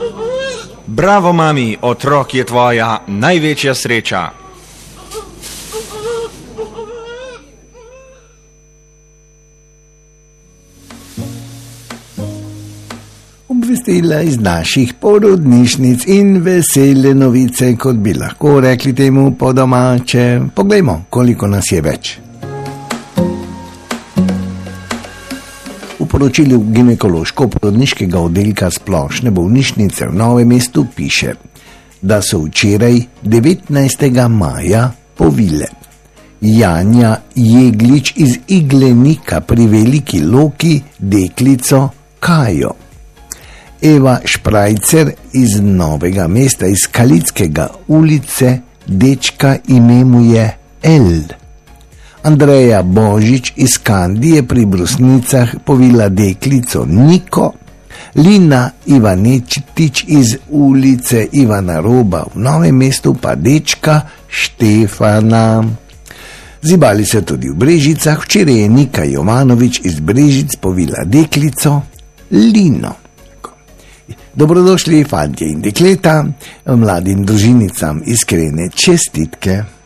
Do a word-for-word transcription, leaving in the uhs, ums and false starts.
Bravo, mami, otrok je tvoja največja sreča. Obvestila iz naših porodnišnic in vesele novice, kot bi lahko rekli temu po domače. Poglejmo, koliko nas je več. V poročilu ginekološko-porodniškega oddelka splošne bolnišnice v Novem mestu piše, da so včeraj devetnajstega maja povile Janja Jeglič iz Iglenika pri Veliki Loki deklico Kajo, Eva Šprajcer iz Novega mesta iz Kalickega ulice, dečka ime mu je El, Andreja Božič iz Kandije pri Brusnicah povila deklico Niko, Lina Ivanečitič iz ulice Ivana Roba v Novem mestu pa dečka Štefana. Zibali se tudi v Brežicah, včeraj je Nika Jovanovič iz Brežic povila deklico Lino. Dobrodošli, fantje in dekleta, mladim družinicam iskrene čestitke.